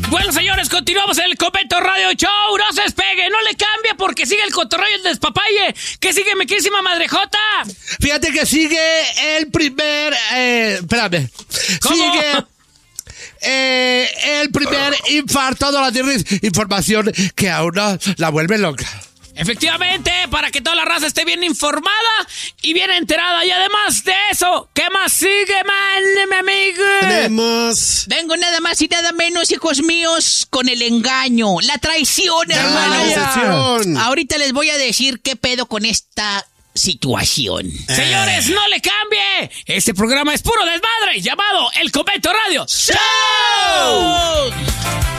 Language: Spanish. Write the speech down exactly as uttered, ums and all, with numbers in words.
Bueno, señores, continuamos en el Convento Radio Show. No se despegue, no le cambie porque sigue el cotorreo del despapalle. ¿Qué sigue, mi querísima madrejota? Fíjate que sigue el primer... Eh, espérame. ¿Cómo? Sigue... Eh, el primer infarto de la tierra. Información que a uno la vuelve loca. Efectivamente, para que toda la raza esté bien informada y bien enterada. Y además de eso, ¿qué más sigue, man, mi amigo? Tenemos... Vengo nada más y nada menos, hijos míos, con el engaño, la traición, hermano. traición. Ahorita les voy a decir qué pedo con esta situación. Señores, no le cambie. Este programa es puro desmadre llamado El Convento Radio Show.